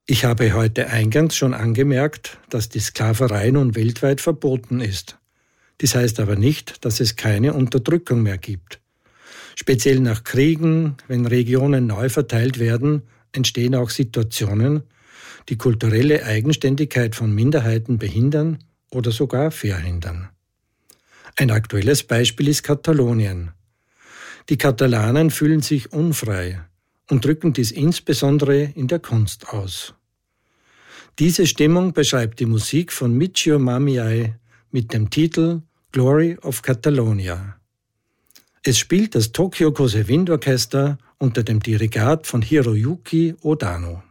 Ich habe heute eingangs schon angemerkt, dass die Sklaverei nun weltweit verboten ist. Dies heißt aber nicht, dass es keine Unterdrückung mehr gibt. Speziell nach Kriegen, wenn Regionen neu verteilt werden, entstehen auch Situationen, die kulturelle Eigenständigkeit von Minderheiten behindern oder sogar verhindern. Ein aktuelles Beispiel ist Katalonien. Die Katalanen fühlen sich unfrei und drücken dies insbesondere in der Kunst aus. Diese Stimmung beschreibt die Musik von Michio Mamiai mit dem Titel Glory of Catalonia. Es spielt das Tokyo Kose Windorchester unter dem Dirigat von Hiroyuki Odano.